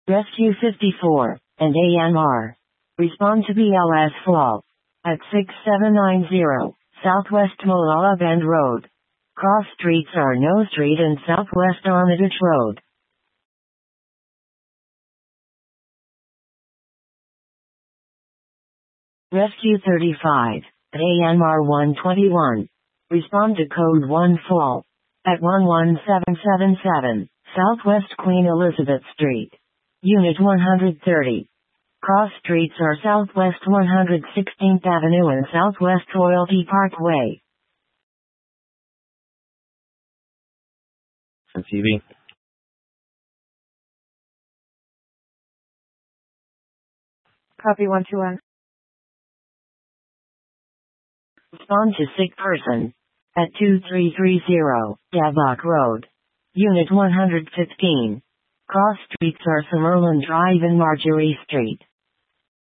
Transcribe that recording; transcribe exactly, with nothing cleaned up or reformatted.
Rescue fifty-four, and A M R. Respond to B L S Fall. At six seven nine zero, Southwest Molalla Bend Road. Cross streets are No Street and Southwest Armitage Road. Rescue thirty-five, at A M R one twenty-one. Respond to Code one Fall. At one one seven seven seven, Southwest Queen Elizabeth Street. Unit one hundred thirty. Cross streets are Southwest one hundred sixteenth Avenue and Southwest Royalty Parkway. Some T V. Copy one two one. Respond to sick person. At two three three zero, Davok Road. Unit one hundred fifteen. Cross streets are Summerlin Drive and Marjorie Street.